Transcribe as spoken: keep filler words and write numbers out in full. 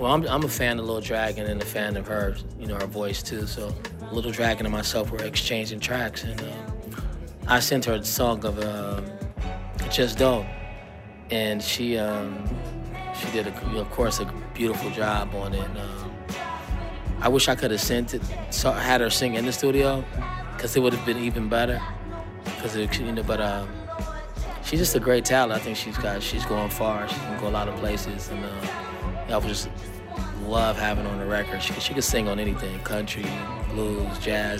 Well, I'm I'm a fan of Lil Dragon and a fan of her, you know, her voice too. So Lil Dragon and myself were exchanging tracks, and um, I sent her a song of um, Just Dope, and she um, she did, a, of course, a beautiful job on it. Um, I wish I could have sent it, so had her sing in the studio, because it would have been even better. Because you know, but um, she's just a great talent. I think she's got she's going far. She can go a lot of places, and uh, I would just love having her on the record. She she could sing on anything: country, blues, jazz.